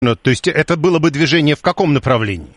То есть это было бы движение в каком направлении?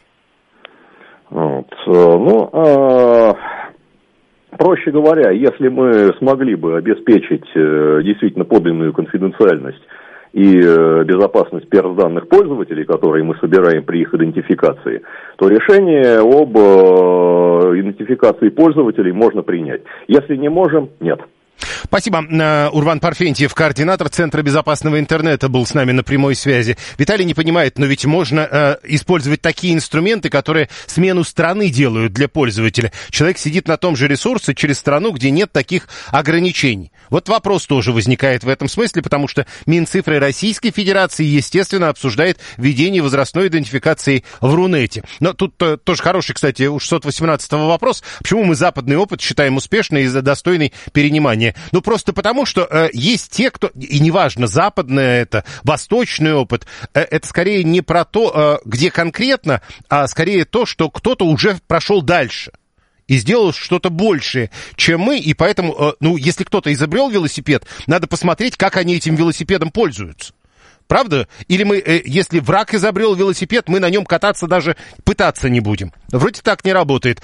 Проще говоря, если мы смогли бы обеспечить действительно подлинную конфиденциальность и безопасность персданных пользователей, которые мы собираем при их идентификации, то решение об идентификации пользователей можно принять. Если не можем, нет. Спасибо. Урван Парфентьев, координатор Центра безопасного интернета, был с нами на прямой связи. Виталий не понимает, но ведь можно использовать такие инструменты, которые смену страны делают для пользователя. Человек сидит на том же ресурсе через страну, где нет таких ограничений. Вот вопрос тоже возникает в этом смысле, потому что Минцифры Российской Федерации, естественно, обсуждает введение возрастной идентификации в Рунете. Но тут тоже хороший, кстати, у 618-го вопрос. Почему мы западный опыт считаем успешным и достойный перенимания? Ну, просто потому, что есть те, кто... И неважно, западный это, восточный опыт. Это скорее не про то, где конкретно, а скорее то, что кто-то уже прошел дальше и сделал что-то большее, чем мы, и поэтому, если кто-то изобрел велосипед, надо посмотреть, как они этим велосипедом пользуются. Правда? Или мы, если враг изобрел велосипед, мы на нем кататься даже пытаться не будем. Вроде так не работает.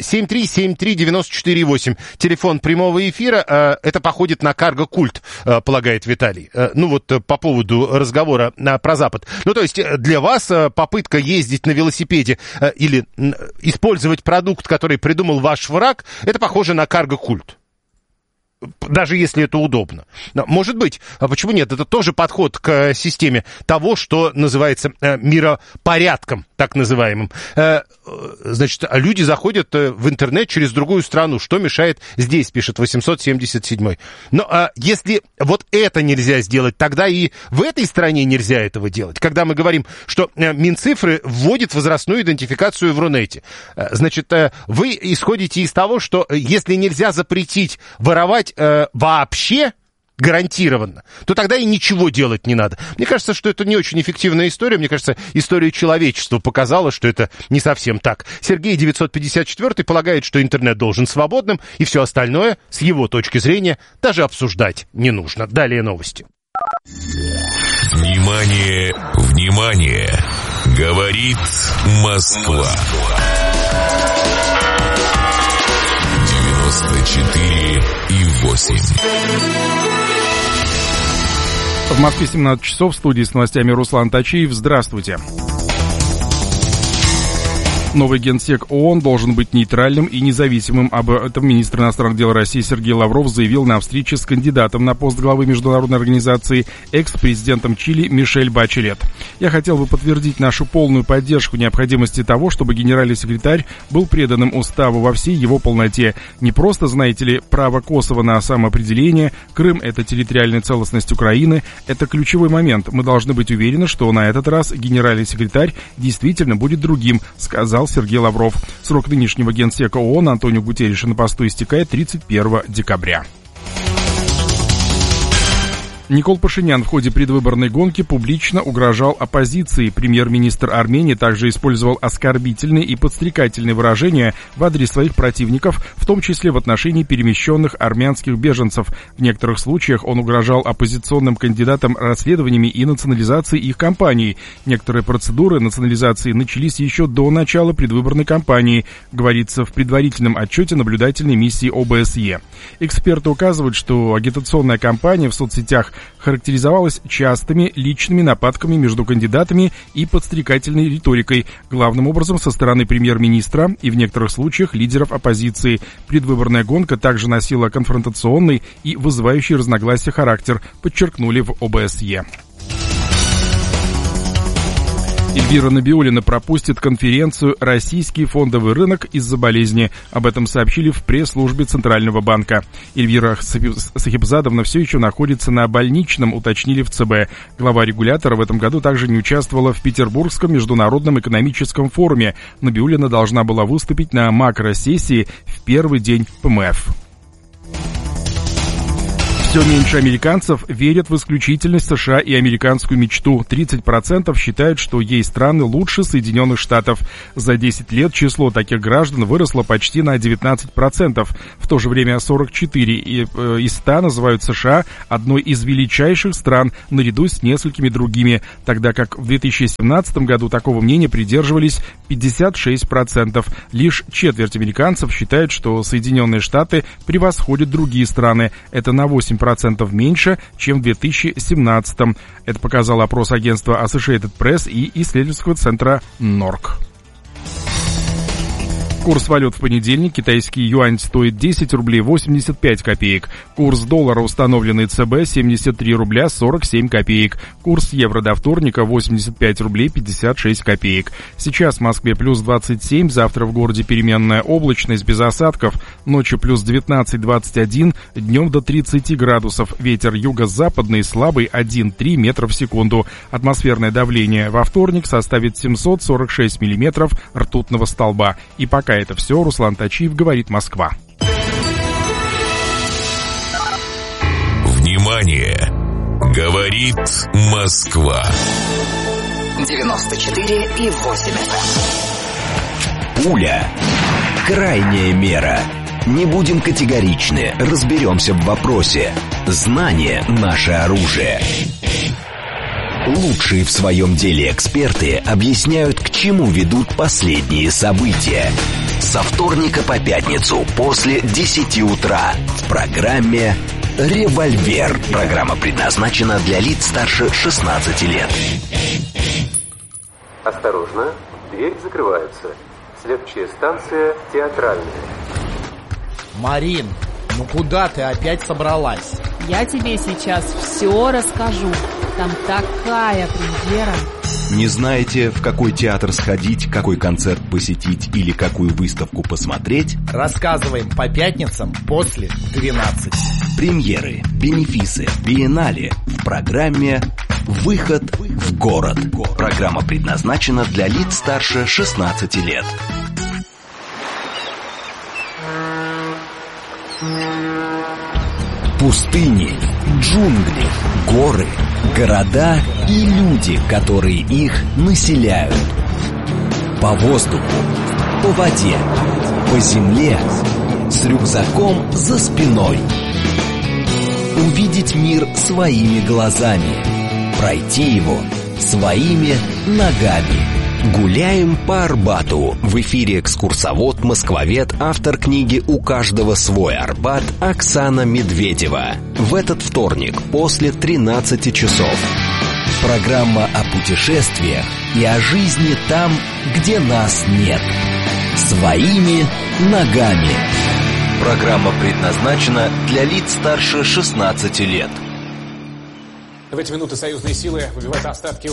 7373948. Телефон прямого эфира. Это походит на карго-культ, полагает Виталий. По поводу разговора про Запад. То есть для вас попытка ездить на велосипеде или использовать продукт, который придумал ваш враг, это похоже на карго-культ. Даже если это удобно. Может быть, а почему нет? Это тоже подход к системе того, что называется миропорядком, так называемым. Значит, люди заходят в интернет через другую страну. Что мешает здесь, пишет 877-й. Но если вот это нельзя сделать, тогда и в этой стране нельзя этого делать. Когда мы говорим, что Минцифры вводит возрастную идентификацию в Рунете, значит, вы исходите из того, что если нельзя запретить воровать вообще гарантированно, то тогда и ничего делать не надо. Мне кажется, что это не очень эффективная история. Мне кажется, история человечества показала, что это не совсем так. Сергей 954 полагает, что интернет должен свободным, и все остальное, с его точки зрения, даже обсуждать не нужно. Далее новости. Внимание, внимание! Говорит Москва. 94,8. В Москве 17 часов, в студии с новостями Руслан Тачиев. Здравствуйте. Новый генсек ООН должен быть нейтральным и независимым. Об этом министр иностранных дел России Сергей Лавров заявил на встрече с кандидатом на пост главы международной организации, экс-президентом Чили Мишель Бачелет. «Я хотел бы подтвердить нашу полную поддержку необходимости того, чтобы генеральный секретарь был преданным уставу во всей его полноте. Не просто, знаете ли, право Косово на самоопределение, Крым — это территориальная целостность Украины, это ключевой момент. Мы должны быть уверены, что на этот раз генеральный секретарь действительно будет другим», — сказал Сергей Лавров. Срок нынешнего генсека ООН Антонио Гутерриша на посту истекает 31 декабря. Никол Пашинян в ходе предвыборной гонки публично угрожал оппозиции. Премьер-министр Армении также использовал оскорбительные и подстрекательные выражения в адрес своих противников, в том числе в отношении перемещенных армянских беженцев. В некоторых случаях он угрожал оппозиционным кандидатам расследованиями и национализацией их кампаний. Некоторые процедуры национализации начались еще до начала предвыборной кампании, говорится в предварительном отчете наблюдательной миссии ОБСЕ. Эксперты указывают, что агитационная кампания в соцсетях характеризовалась частыми личными нападками между кандидатами и подстрекательной риторикой, главным образом со стороны премьер-министра и в некоторых случаях лидеров оппозиции. Предвыборная гонка также носила конфронтационный и вызывающий разногласия характер, подчеркнули в ОБСЕ. Эльвира Набиуллина пропустит конференцию «Российский фондовый рынок» из-за болезни. Об этом сообщили в пресс-службе Центрального банка. Эльвира Сахибзадовна все еще находится на больничном, уточнили в ЦБ. Глава регулятора в этом году также не участвовала в Петербургском международном экономическом форуме. Набиуллина должна была выступить на макросессии в первый день ПМФ. В Все меньше американцев верят в исключительность США и американскую мечту. 30% считают, что есть страны лучше Соединенных Штатов. За 10 лет число таких граждан выросло почти на 19%. В то же время 44 из 100 называют США одной из величайших стран, наряду с несколькими другими, тогда как в 2017 году такого мнения придерживались 56%. Лишь четверть американцев считают, что Соединенные Штаты превосходят другие страны. Это на 8% меньше, чем в 2017. Это показал опрос агентства Associated Press и исследовательского центра NORC. Курс валют в понедельник. Китайский юань стоит 10 рублей 85 копеек. Курс доллара, установленный ЦБ, 73 рубля 47 копеек. Курс евро до вторника 85 рублей 56 копеек. Сейчас в Москве плюс 27, завтра в городе переменная облачность без осадков. Ночью плюс 19-21, днем до 30 градусов. Ветер юго-западный слабый 1,3 метра в секунду. Атмосферное давление во вторник составит 746 миллиметров ртутного столба. И пока это все. Руслан Тачиев, говорит Москва. Внимание! Говорит Москва. 94,8 FM. Пуля. Крайняя мера. Не будем категоричны, разберемся в вопросе. Знание – наше оружие. Лучшие в своем деле эксперты объясняют, к чему ведут последние события. Со вторника по пятницу после 10 утра в программе «Револьвер». Программа предназначена для лиц старше 16 лет. Осторожно, дверь закрывается. Следующая станция Театральная. Марин, ну куда ты опять собралась? Я тебе сейчас все расскажу. Там такая премьера. Не знаете, в какой театр сходить, какой концерт посетить или какую выставку посмотреть? Рассказываем по пятницам после 12. Премьеры, бенефисы, биеннале в программе «Выход в город». Программа предназначена для лиц старше 16 лет. Пустыни, джунгли, горы, города и люди, которые их населяют. По воздуху, по воде, по земле, с рюкзаком за спиной. Увидеть мир своими глазами, пройти его своими ногами. Гуляем по Арбату. В эфире экскурсовод, москвовед, автор книги «У каждого свой Арбат» Оксана Медведева. В этот вторник после 13 часов. Программа о путешествиях и о жизни там, где нас нет. Своими ногами. Программа предназначена для лиц старше 16 лет. В эти минуты союзные силы выбивают остатки